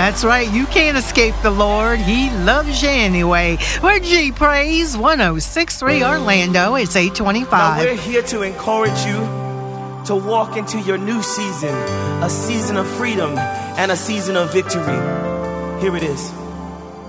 That's right. You can't escape the Lord. He loves you anyway. We're G Praise 106.3 Orlando. It's 8:25. Now we're here to encourage you to walk into your new season, a season of freedom and a season of victory. Here it is.